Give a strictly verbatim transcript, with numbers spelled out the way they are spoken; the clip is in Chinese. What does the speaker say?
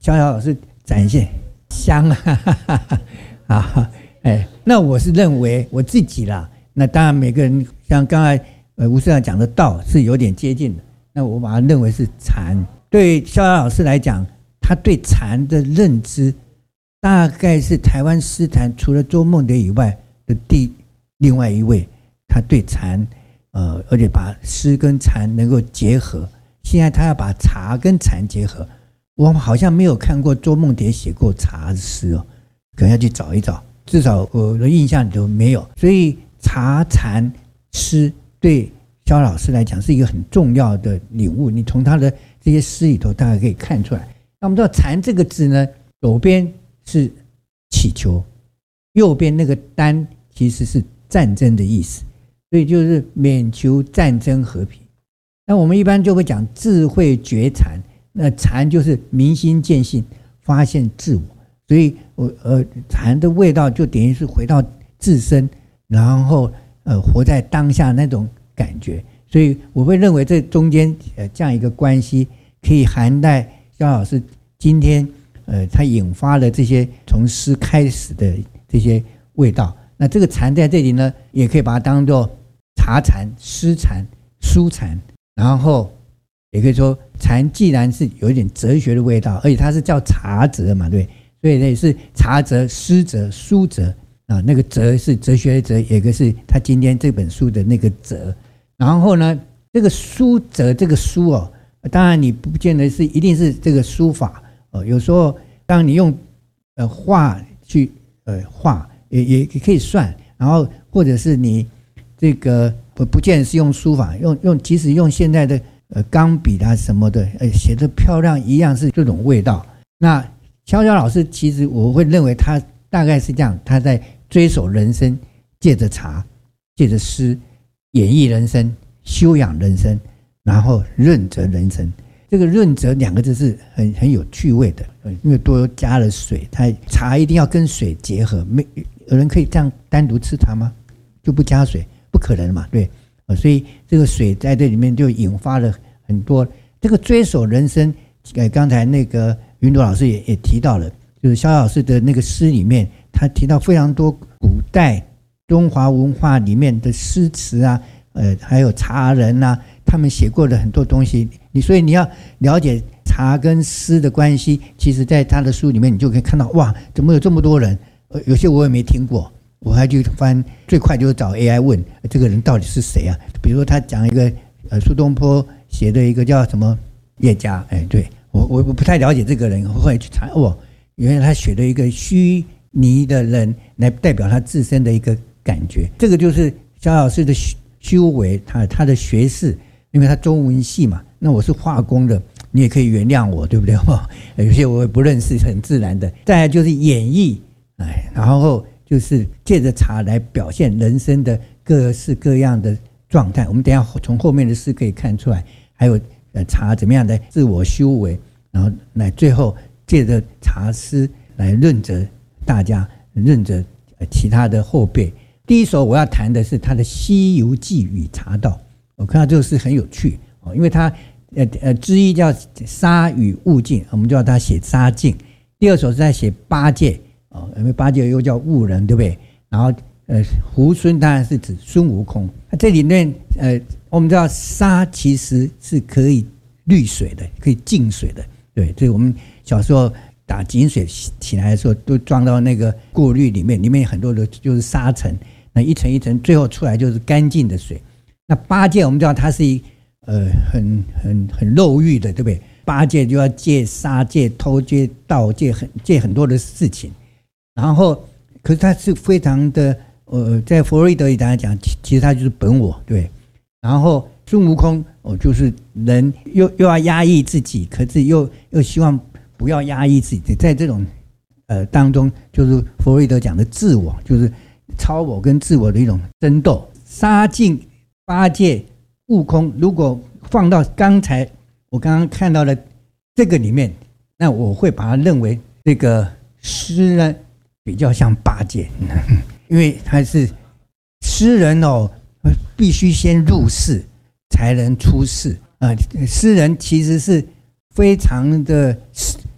逍遥老师展现香啊哈哈哈哈啊，哎，那我是认为我自己啦，那当然每个人像刚才呃吴社长讲的道是有点接近的，那我把它认为是禅。对逍遥老师来讲，他对禅的认知大概是台湾诗坛除了周梦蝶以外的第另外一位，他对禅呃，而且把诗跟禅能够结合。现在他要把茶跟禅结合，我好像没有看过周梦蝶写过茶的诗哦，可能要去找一找，至少我的印象里头没有。所以茶禅诗对逍遥老师来讲是一个很重要的领悟，你从他的这些诗里头大概可以看出来。那我们知道禅这个字呢，左边是祈求，右边那个丹其实是战争的意思，所以就是免求战争和平。那我们一般就会讲智慧觉禅，那禅就是明心见性，发现自我，所以我呃禅的味道就等于是回到自身，然后呃活在当下那种感觉。所以我会认为这中间呃这样一个关系，可以涵盖逍遥老师今天呃他引发了这些从诗开始的这些味道。那这个禅在这里呢，也可以把它当作茶禅、诗禅、书禅。然后也可以说禅既然是有一点哲学的味道，而且它是叫茶哲嘛，对，所以也是茶哲、诗哲、书哲啊，那个哲是哲学的哲，也就是他今天这本书的那个哲。然后呢，这个书哲这个书哦，当然你不见得是一定是这个书法哦，有时候当你用呃画去呃画也也可以算，然后或者是你这个。不不见得是用书法，用用即使用现在的呃钢笔啊什么的，呃写得漂亮一样是这种味道。那逍遥老师其实我会认为他大概是这样，他在追守人生，借着茶，借着诗，演绎人生，修养人生，然后润泽人生。这个润泽两个字是很很有趣味的，因为多加了水，它茶一定要跟水结合。没有人可以这样单独吃茶吗？就不加水？不可能嘛，对，所以这个水在这里面就引发了很多这个追守人生。呃，刚才那个云朵老师也也提到了，就是逍遥老师的那个诗里面，他提到非常多古代中华文化里面的诗词啊，呃，还有茶人啊，他们写过的很多东西。你所以你要了解茶跟诗的关系，其实在他的书里面你就可以看到，哇，怎么有这么多人？呃，有些我也没听过。我还去翻，最快就是找 A I 问这个人到底是谁啊？比如说他讲一个呃苏东坡写的一个叫什么叶家，哎，对我我不太了解这个人，后来去查，哦，原来他写了一个虚拟的人来代表他自身的一个感觉。这个就是逍遥老师的修为，他他的学识，因为他中文系嘛，那我是化工的，你也可以原谅我，对不对？有些我也不认识，很自然的。再来就是演绎，哎，然后。就是借着茶来表现人生的各式各样的状态，我们等一下从后面的诗可以看出来，还有茶怎么样的自我修为，然后来最后借着茶诗来润泽大家，润泽其他的后辈。第一首我要谈的是他的《西游记与茶道》，我看到这个诗很有趣，因为他呃呃之一叫沙与悟净，我们就叫他写沙净。第二首是在写八戒。哦，因为八戒又叫悟人，对不对？然后，呃，猢狲当然是指孙悟空。这里面，呃，我们知道沙其实是可以滤水的，可以净水的，对。所以我们小时候打井水起来的时候，都装到那个过滤里面，里面很多的就是沙尘，那一层一层，最后出来就是干净的水。那八戒我们知道他是一呃很很很漏欲的，对不对？八戒就要戒杀、戒偷、戒盗、戒很戒很多的事情。然后，可是他是非常的，呃，在弗洛伊德里来讲，其实他就是本我，对。然后孙悟空，哦，就是人又又要压抑自己，可是又又希望不要压抑自己，在这种呃当中，就是弗洛伊德讲的自我，就是超我跟自我的一种争斗。沙净、八戒、悟空，如果放到刚才我刚刚看到的这个里面，那我会把它认为这个诗呢。比较像八戒，因为他是诗人哦，必须先入世才能出世啊、呃。诗人其实是非常的